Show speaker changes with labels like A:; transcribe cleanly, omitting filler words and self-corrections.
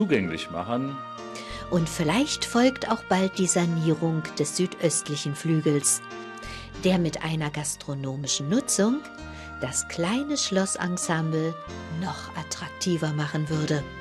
A: zugänglich machen.
B: Und vielleicht folgt auch bald die Sanierung des südöstlichen Flügels, der mit einer gastronomischen Nutzung das kleine Schlossensemble noch attraktiver machen würde.